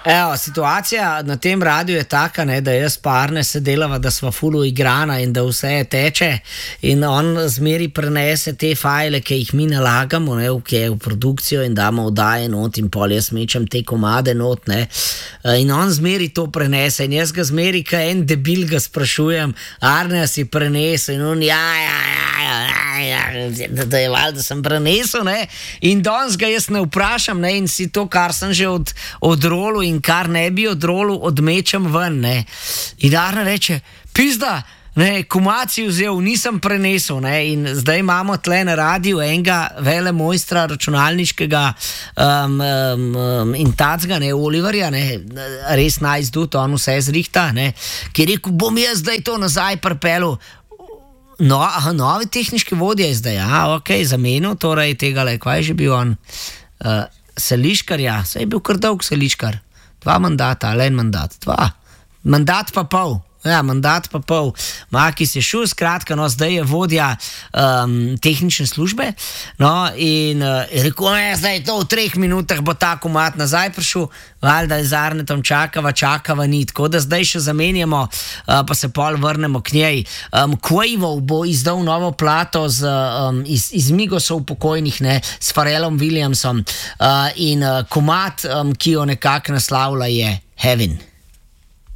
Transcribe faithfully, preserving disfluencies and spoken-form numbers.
Evo, situacija na tem radiju je taka, ne, da jaz pa Arne se delava, da sva fulu igrana in da vse teče in on zmeri prenese te fajle, ki jih mi nalagamo, ne, v, v produkcijo in damo vdaje not in pol jaz mečem te komade not, ne, in on zmeri to prenese in jaz ga zmeri, ka en debil ga sprašujem, Arne, si prenesel in on, ja, ja, ja, ja, ja, da, da je valjda sem prenesel, ne, in danes ga jaz ne vprašam, ne, in si to, kar sem že od, od rolu in kar ne bi od rolu, odmečem ven, ne. In Arne reče, pizda, ne, komaci vzel, nisem prenesel, ne, in zdaj imamo tle na radiju enega vele mojstra računalniškega um, um, in tacga, ne, Oliverja, ne, res nice dude, on vse zrihta, ne, ki je rekel, bom jaz zdaj to nazaj pripelil. No, aha, novi tehnički vodja je zdaj, aha, ok, zamenil, torej tega le, kaj je že bil on? Uh, Seliškar, ja, se je bil kar dolg Seliškar. Dva mandata, ali en mandat, dva. Mandat pa pol. Ja, mandat pa pol. Makis je šel, skratka, no, zdaj je vodja um, tehnične službe, no, in uh, je rekel, ne, zdaj to v treh minutah bo ta komad nazaj prišel, valjda je z Arnetom čakava, čakava ni, tako da zdaj še zamenjamo, uh, pa se pol vrnemo k njej. Um, Quavo bo izdal novo plato z, um, iz, iz Migosov pokojnih, ne, s Pharrellom Williamsom uh, in uh, komad, um, ki jo nekako naslavlja je Heaven.